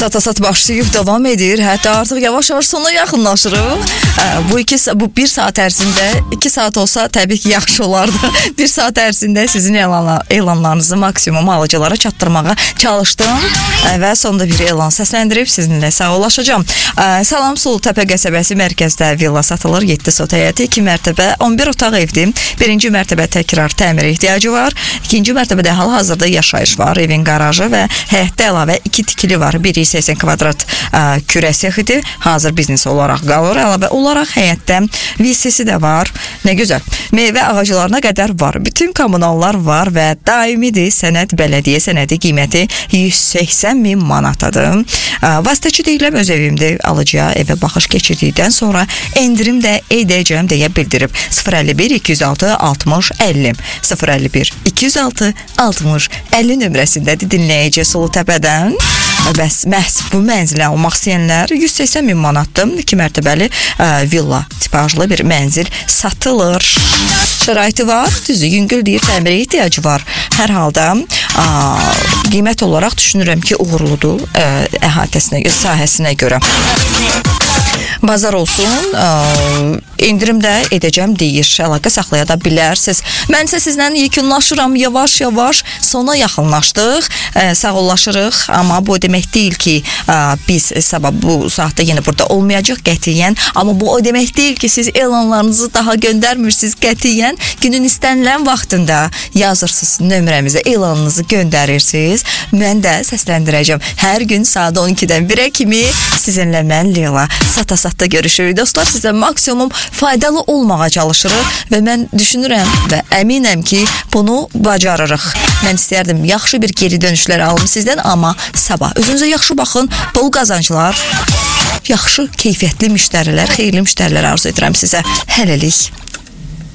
Datasat başlayıb davam edir. Hətta artıq yavaş-yavaş sona yaxınlaşırıq. Bu bir saat ərzində 2 saat olsa təbii ki yaxşı olardı. Bir saat ərzində sizin elanlarınızı maksimum alıcılara çatdırmağa çalışdım və sonda bir elan səsləndirib sizinlə sağollaşacağım. Salam, Sulutəpə qəsəbəsi mərkəzdə villa satılır. 7 sot həyəti, 2 mərtəbə, 11 otaq evdir. 1-ci mərtəbə təkrar təmir ehtiyacı var. 2-ci mərtəbədə hal-hazırda yaşayış var. Evin qarajı və həyətdə əlavə 2 tikili var. 180 kvadrat kürə sexidir. Hazır biznes olaraq qalır. Əlavə olaraq həyətdə VC-si də var. Nə gözəl. Meyvə ağaclarına qədər var. Bütün kommunallar var və daimidir. Sənəd, bələdiyyə sənədi qiyməti 180.000 manatadır. Vasitəçi deyiləm, öz evimdir. Alıcıya evə baxış keçirdikdən sonra endirim də edəcəm deyə bildirib. 051 206 60 50 051 206 60 50 nömrəsindədir dinləyici Sulutəpədən. Bəs məhz bu mənzili almaq istəyənlər 180.000 manatdır. 2 mərtəbəli villa tipajlı bir mənzil satılır. Şəraiti var, düzü yüngül deyir, təmirə ehtiyacı var. Hər halda qiymət olaraq düşünürəm ki, uğurludur əhatəsinə, sahəsinə görə. Bazar olsun, indirim də edəcəm deyir, əlaqə saxlaya da bilərsiniz. Mən isə sizlə yekunlaşıram, yavaş-yavaş sona yaxınlaşdıq, sağollaşırıq, amma bu demək deyil ki, biz sabah bu saatda yenə burada olmayacaq qətiyyən, amma bu o demək deyil ki, siz elanlarınızı daha göndərmirsiniz qətiyyən, günün istənilən vaxtında yazırsınız nömrəmizə, elanınızı göndərirsiniz, mən də səsləndirəcəm. Hər gün saat 12-dən 1-ə kimi sizinlə mən Leyla sata-satda görüşürük. Dostlar, sizə maksimum faydalı olmağa çalışırıq və mən düşünürəm və əminəm ki, bunu bacarırıq. Mən istəyərdim yaxşı bir geri dönüşlər alım sizdən, amma sabah özünüzə yaxşı baxın, bol qazanclar, yaxşı keyfiyyətli müştərilər, xeyirli müştərilər arzu edirəm sizə. Hələlik.